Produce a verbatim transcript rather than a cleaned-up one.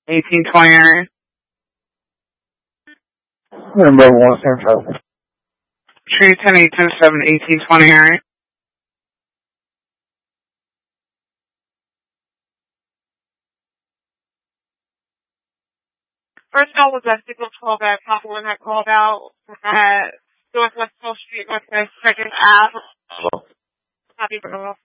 eighteen twenty area. Number one Central. Tree ten eight ten seven eighteen twenty area. First call was at Signal twelve at Poplar had called out at Northwest twelfth Street, Northwest second Ave. Happy Borough.